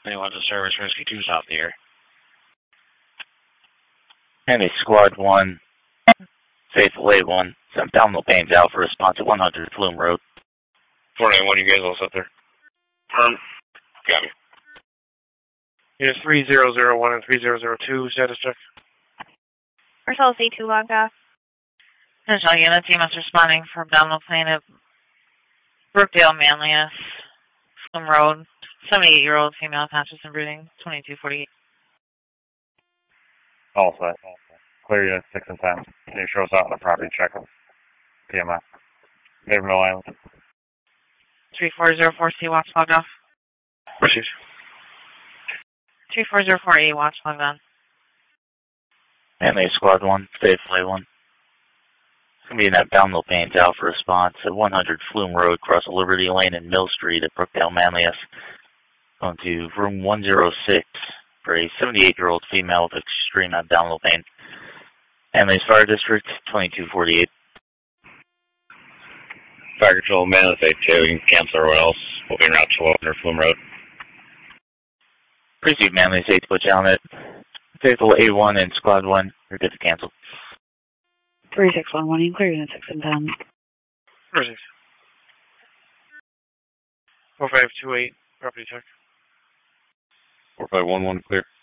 Anyone to service Rescue 2's off the air. Henry Squad 1, Faithful A1, sent download panes out for response at 100 Flume Road. 491, you guys all set there? Got me. Units 3001 and 3002, status check. Marcellus A2 logged off. National units, EMS responding for abdominal plane at Brookdale, Manlius, Flume Road. 78-year-old female, conscious and breathing, 2248. All set. Clear units 6 and 10. Can you show us out on the property checklist? PMS. Mill Island. 3404C, watch logged off. Received. 3404A, watch logged on. Henry Squad 1, Faithful A1. Going to be in that download panes out for response at 100 Flume Road, across Liberty Lane and Mill Street at Brookdale, Manlius. Going to room 106 for a 78-year-old female with extreme abdominal pain. Henry's Fire District, 2248. Fire Control, Manlius A2, you can cancel everyone else. We'll be in Route 1200 Flume Road. Pursuit Manlius 8 to put you on it. Faithful A1 and Squad 1, you're good to cancel. 3611, you can clear unit 6 and 10. Received. 4528, property check. 4511, clear.